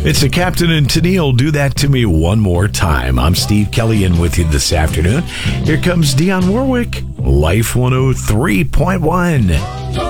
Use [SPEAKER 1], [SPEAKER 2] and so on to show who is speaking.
[SPEAKER 1] It's the Captain and Tennille. Do that to me one more time. I'm Steve Kelly in with you this afternoon. Here comes Dionne Warwick, Life 103.1.